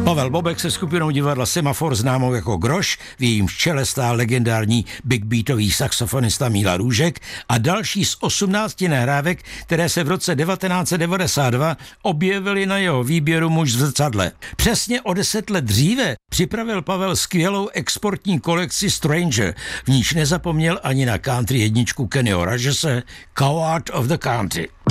Pavel Bobek se skupinou divadla Semafor známou jako Groš, v jejím čele stál legendární big beatový saxofonista Míla Růžek a další z 18 nahrávek, které se v roce 1992 objevily na jeho výběru Muž v zrcadle. Přesně o 10 let dříve připravil Pavel skvělou exportní kolekci Stranger, v níž nezapomněl ani na country jedničku Kennyho Rogese Coward of the Country.